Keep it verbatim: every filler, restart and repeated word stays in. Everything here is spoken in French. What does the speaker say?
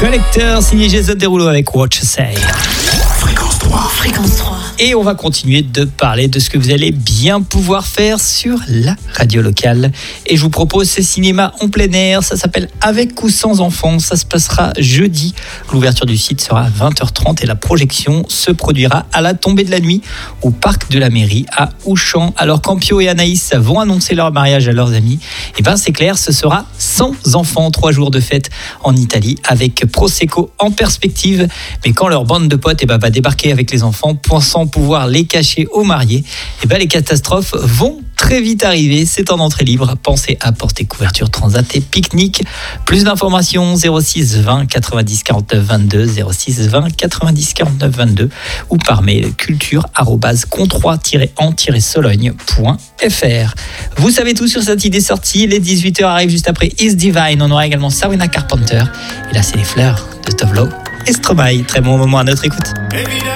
Collector, signé Jason Derulo avec What You Say. Fréquence trois. Fréquence trois. Et on va continuer de parler de ce que vous allez bien pouvoir faire sur la radio locale. Et je vous propose ce cinéma en plein air. Ça s'appelle Avec ou sans enfants. Ça se passera jeudi. L'ouverture du site sera à vingt heures trente et la projection se produira à la tombée de la nuit au parc de la mairie à Auchan. Alors quand Pio et Anaïs vont annoncer leur mariage à leurs amis, et ben c'est clair, ce sera sans enfants. Trois jours de fête en Italie avec Prosecco en perspective. Mais quand leur bande de potes et ben, va débarquer avec les enfants, pensant pouvoir les cacher aux mariés, et ben les catastrophes vont très vite arriver. C'est en entrée libre. Pensez à porter couverture transat et pique-nique. Plus d'informations zéro six vingt quatre-vingt-dix quarante-neuf vingt-deux zéro six vingt quatre-vingt-dix quarante-neuf vingt-deux ou par mail culture arobase controi tiret en tiret sologne point f r. Vous savez tout sur cette idée sortie. Les dix-huit heures arrivent juste après Is Divine. On aura également Sabrina Carpenter. Et là, c'est les fleurs de Tovlo et Stromae. Très bon moment à notre écoute.